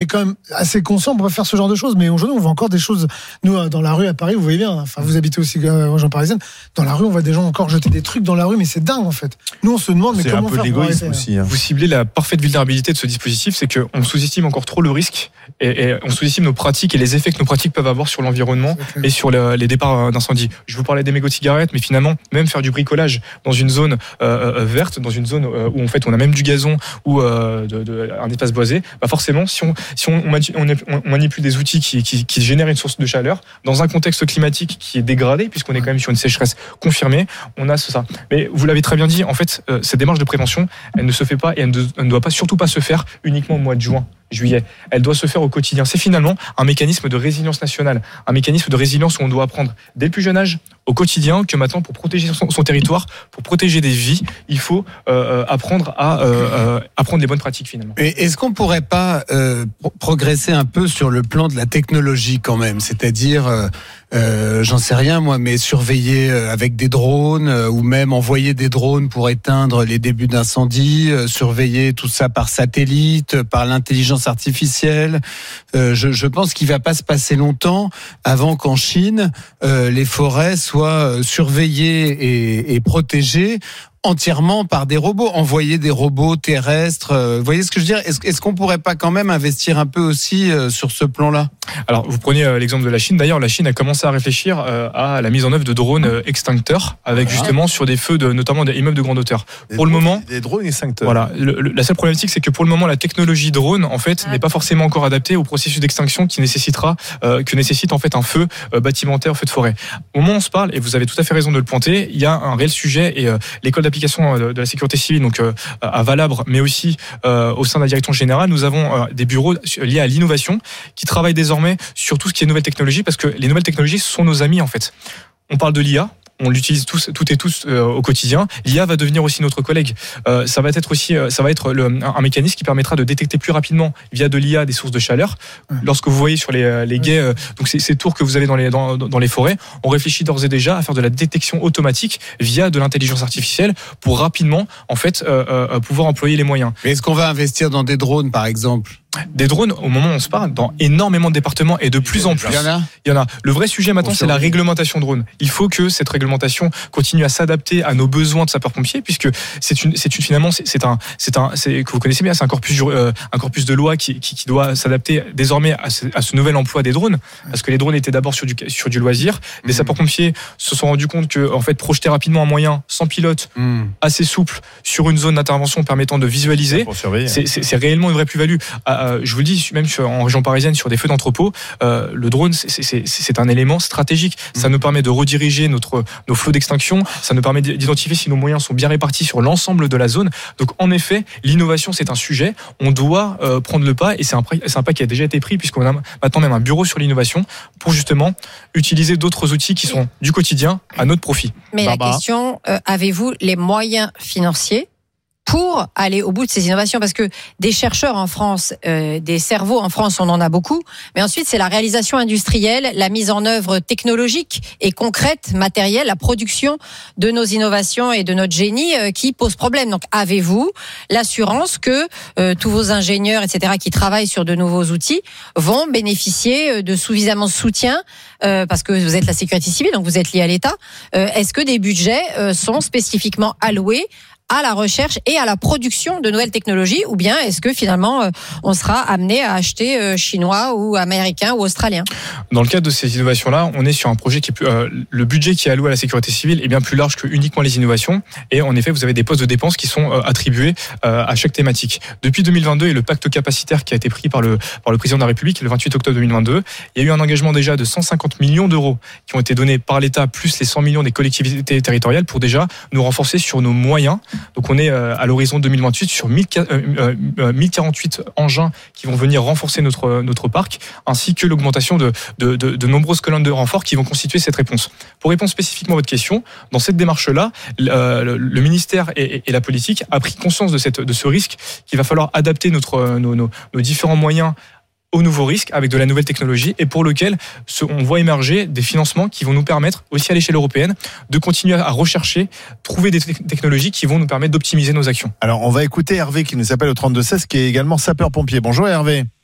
quand même assez conscient pour faire ce genre de choses. Mais aujourd'hui, on voit encore des choses. Nous, dans la rue à Paris, vous voyez bien. Enfin, vous habitez aussi en région parisienne. Dans la rue, on voit des gens encore jeter des trucs dans la rue, mais c'est dingue en fait. Nous, on se demande mais comment faire pour arrêter aussi. Vous ciblez la parfaite vulnérabilité de ce dispositif, c'est qu'on sous-estime encore trop le risque et on sous-estime nos pratiques et les effets que nos pratiques peuvent avoir sur l'environnement et sur les départs d'incendie. Je vous parlais des mégots de cigarettes, mais finalement, même faire du bricolage dans une zone verte, dans une zone où en fait on a même du gazon ou un espace boisé, bah forcément, si on manipule des outils qui génèrent une source de chaleur dans un contexte climatique qui est dégradé, puisqu'on est quand même sur une sécheresse confirmée, on a ça. Mais vous l'avez très bien dit, en fait, cette démarche de prévention, elle ne se fait pas et elle ne doit pas, surtout pas se faire uniquement au mois de juillet. Elle doit se faire au quotidien. C'est finalement un mécanisme de résilience nationale, un mécanisme de résilience où on doit apprendre dès le plus jeune âge, au quotidien, que maintenant, pour protéger son territoire, pour protéger des vies, il faut apprendre à apprendre les bonnes pratiques finalement. Et est-ce qu'on pourrait pas progresser un peu sur le plan de la technologie quand même, c'est-à-dire j'en sais rien moi, mais surveiller avec des drones ou même envoyer des drones pour éteindre les débuts d'incendie, surveiller tout ça par satellite, par l'intelligence artificielle. Je pense qu'il va pas se passer longtemps avant qu'en Chine les forêts soient surveillées et protégées entièrement par des robots, envoyer des robots terrestres. Vous voyez ce que je veux dire ? Est-ce qu'on pourrait pas quand même investir un peu aussi sur ce plan-là ? Alors, vous prenez l'exemple de la Chine. D'ailleurs, la Chine a commencé à réfléchir à la mise en œuvre de drones extincteurs, avec justement sur des feux, notamment des immeubles de grande hauteur. Pour le moment, des drones extincteurs. Voilà. La seule problématique, c'est que pour le moment, la technologie drone, en fait, n'est pas forcément encore adaptée au processus d'extinction que nécessite en fait un feu bâtimentaire, feu de forêt. Au moment où on se parle, et vous avez tout à fait raison de le pointer, il y a un réel sujet et l'école d'application de la sécurité civile, donc à Valabre, mais aussi au sein de la direction générale, nous avons des bureaux liés à l'innovation qui travaillent désormais sur tout ce qui est nouvelles technologies, parce que les nouvelles technologies sont nos amis en fait. On parle de l'IA. On l'utilise toutes et tous au quotidien. L'IA va devenir aussi notre collègue. Ça va être un mécanisme qui permettra de détecter plus rapidement via de l'IA des sources de chaleur. Lorsque vous voyez sur les guets, donc ces tours que vous avez dans les forêts, on réfléchit d'ores et déjà à faire de la détection automatique via de l'intelligence artificielle pour rapidement en fait pouvoir employer les moyens. Mais est-ce qu'on va investir dans des drones par exemple ? Des drones, au moment où on se parle, dans énormément de départements et de plus en plus. Il y en a. Le vrai sujet maintenant, c'est la réglementation drone. Il faut que cette réglementation continue à s'adapter à nos besoins de sapeurs-pompiers, puisque finalement, que vous connaissez bien, c'est un corpus de loi qui doit s'adapter désormais à ce nouvel emploi des drones, parce que les drones étaient d'abord sur du loisir. Les sapeurs-pompiers se sont rendus compte que, en fait, projeter rapidement un moyen sans pilote, assez souple, sur une zone d'intervention permettant de visualiser, c'est réellement une vraie plus-value. Je vous le dis, même en région parisienne, sur des feux d'entrepôt, le drone, c'est un élément stratégique. Ça nous permet de rediriger nos flots d'extinction, ça nous permet d'identifier si nos moyens sont bien répartis sur l'ensemble de la zone. Donc, en effet, l'innovation, c'est un sujet. On doit prendre le pas, et c'est un pas qui a déjà été pris, puisqu'on a maintenant même un bureau sur l'innovation pour justement utiliser d'autres outils qui sont du quotidien à notre profit. Mais Barbara, la question, avez-vous les moyens financiers pour aller au bout de ces innovations? Parce que des chercheurs en France, des cerveaux en France, on en a beaucoup. Mais ensuite, c'est la réalisation industrielle, la mise en œuvre technologique et concrète, matérielle, la production de nos innovations et de notre génie qui pose problème. Donc, avez-vous l'assurance que tous vos ingénieurs, etc., qui travaillent sur de nouveaux outils vont bénéficier de suffisamment de soutien parce que vous êtes la sécurité civile, donc vous êtes lié à l'État. Est-ce que des budgets sont spécifiquement alloués à la recherche et à la production de nouvelles technologies, ou bien est-ce que finalement on sera amené à acheter chinois ou américain ou australien? Dans le cadre de ces innovations-là, on est sur un projet qui est le budget qui est alloué à la sécurité civile est bien plus large que uniquement les innovations, et en effet vous avez des postes de dépenses qui sont attribués à chaque thématique. Depuis 2022 et le pacte capacitaire qui a été pris par le président de la République le 28 octobre 2022, il y a eu un engagement déjà de 150 millions d'euros qui ont été donnés par l'État plus les 100 millions des collectivités territoriales pour déjà nous renforcer sur nos moyens. Donc on est à l'horizon 2028 sur 1048 engins qui vont venir renforcer notre parc, ainsi que l'augmentation de nombreuses colonnes de renfort qui vont constituer cette réponse. Pour répondre spécifiquement à votre question, dans cette démarche-là, le ministère et la politique a pris conscience de ce risque qu'il va falloir adapter nos différents moyens aux nouveaux risques avec de la nouvelle technologie, et pour lequel on voit émerger des financements qui vont nous permettre, aussi à l'échelle européenne, de continuer à rechercher, trouver des technologies qui vont nous permettre d'optimiser nos actions. Alors, on va écouter Hervé qui nous appelle au 3216, qui est également sapeur-pompier. Bonjour Hervé.